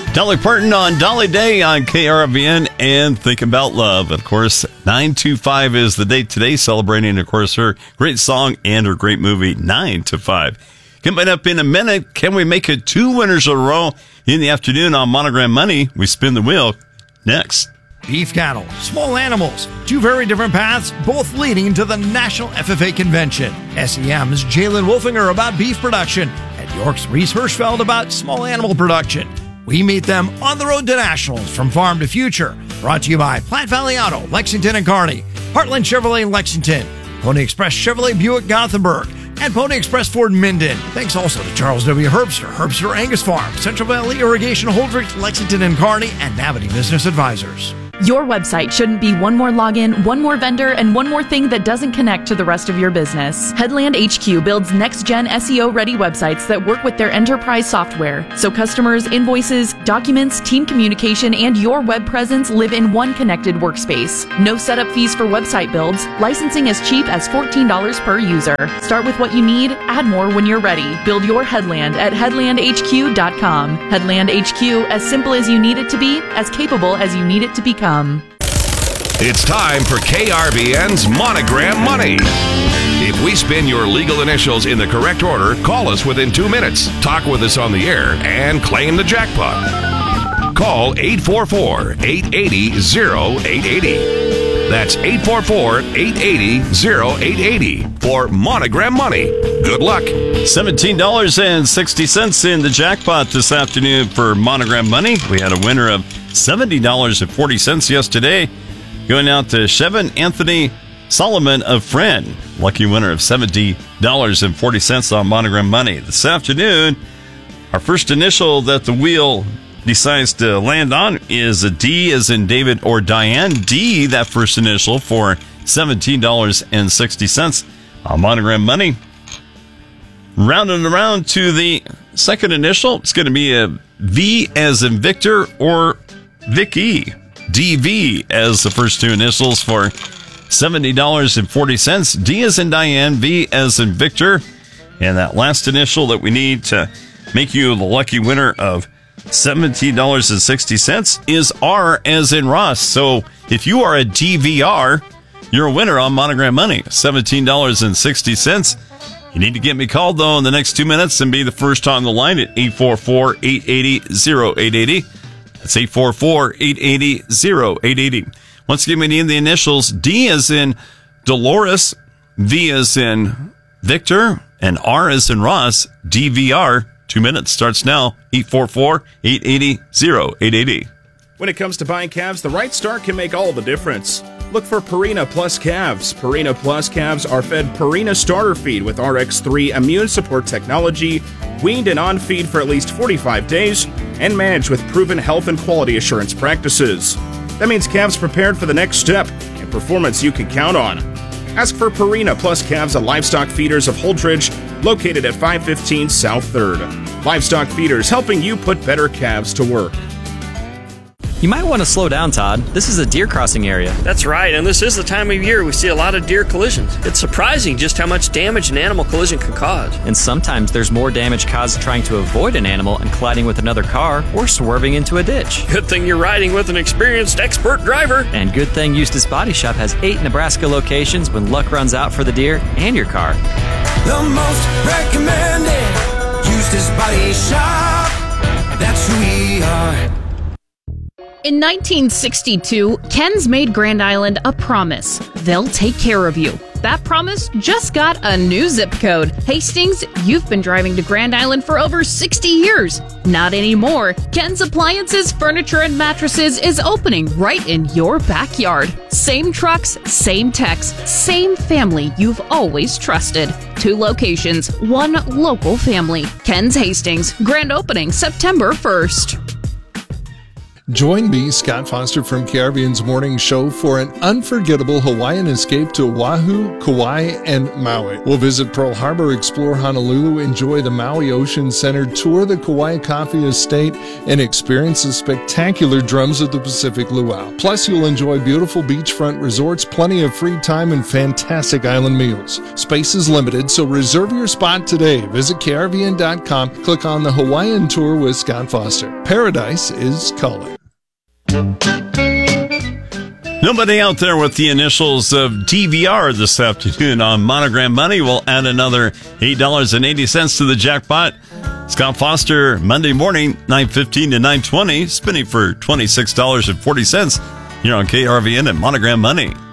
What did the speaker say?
Dolly Parton on Dolly Day on KRVN and Think About Love. Of course, 925 is the date today, celebrating, of course, her great song and her great movie, 9 to 5. Coming up in a minute, can we make it 2 winners in a row in the afternoon on Monogram Money? We spin the wheel next. Beef cattle, small animals, 2 very different paths, both leading to the National FFA Convention. SEM's Jalen Wolfinger about beef production, and York's Reese Hirschfeld about small animal production. We meet them on the road to nationals from farm to future. Brought to you by Platte Valley Auto, Lexington and Kearney, Heartland Chevrolet Lexington, Pony Express Chevrolet Buick Gothenburg, and Pony Express Ford Minden. Thanks also to Charles W. Herbster Angus Farm, Central Valley Irrigation Holdridge, Lexington and Kearney, and Navity Business Advisors. Your website shouldn't be one more login, one more vendor, and one more thing that doesn't connect to the rest of your business. Headland HQ builds next-gen SEO-ready websites that work with their enterprise software, so customers, invoices, documents, team communication, and your web presence live in one connected workspace. No setup fees for website builds. Licensing as cheap as $14 per user. Start with what you need, add more when you're ready. Build your Headland at headlandhq.com. Headland HQ, as simple as you need it to be, as capable as you need it to become. It's time for KRVN's Monogram Money. If we spin your legal initials in the correct order, call us within 2 minutes, talk with us on the air, and claim the jackpot. Call 844-880-0880. That's 844-880-0880 for Monogram Money. Good luck. $17.60 in the jackpot this afternoon for Monogram Money. We had a winner of $70.40 yesterday, going out to Chevin Anthony Solomon of Friend. Lucky winner of $70.40 on Monogram Money. This afternoon, our first initial that the wheel decides to land on is a D as in David or Diane. D, that first initial for $17.60 on Monogram Money. Rounding around to the second initial, it's going to be a V as in Victor or Vicky. DV as the first 2 initials for $70.40. D as in Diane, V as in Victor. And that last initial that we need to make you the lucky winner of $17.60 is R as in Ross. So if you are a DVR, you're a winner on Monogram Money, $17.60. You need to get me called, though, in the next 2 minutes and be the first on the line at 844-880-0880. That's 844-880-0880. Once again, we need the initials D as in Dolores, V as in Victor, and R as in Ross, DVR. 2 minutes starts now, 844-880-0880. When it comes to buying calves, the right start can make all the difference. Look for Purina Plus calves. Purina Plus calves are fed Purina starter feed with RX3 immune support technology, weaned and on feed for at least 45 days, and managed with proven health and quality assurance practices. That means calves prepared for the next step and performance you can count on. Ask for Purina Plus calves at Livestock Feeders of Holdridge, located at 515 South 3rd. Livestock Feeders, helping you put better calves to work. You might want to slow down, Todd. This is a deer crossing area. That's right, and this is the time of year we see a lot of deer collisions. It's surprising just how much damage an animal collision can cause. And sometimes there's more damage caused trying to avoid an animal and colliding with another car or swerving into a ditch. Good thing you're riding with an experienced expert driver. And good thing Eustis Body Shop has 8 Nebraska locations when luck runs out for the deer and your car. The most recommended Eustis Body Shop. That's who we are. In 1962, Ken's made Grand Island a promise. They'll take care of you. That promise just got a new zip code. Hastings, you've been driving to Grand Island for over 60 years. Not anymore. Ken's Appliances, Furniture, and Mattresses is opening right in your backyard. Same trucks, same techs, same family you've always trusted. 2 locations, 1 local family. Ken's Hastings, grand opening September 1st. Join me, Scott Foster from KRVN's Morning Show, for an unforgettable Hawaiian escape to Oahu, Kauai, and Maui. We'll visit Pearl Harbor, explore Honolulu, enjoy the Maui Ocean Center, tour the Kauai Coffee Estate, and experience the spectacular Drums of the Pacific Luau. Plus, you'll enjoy beautiful beachfront resorts, plenty of free time, and fantastic island meals. Space is limited, so reserve your spot today. Visit KRVN.com, click on the Hawaiian Tour with Scott Foster. Paradise is calling. Nobody out there with the initials of DVR this afternoon on Monogram Money will add another $8.80 to the jackpot. Scott Foster, Monday morning, 9:15 to 9:20, spinning for $26.40 here on KRVN at Monogram Money.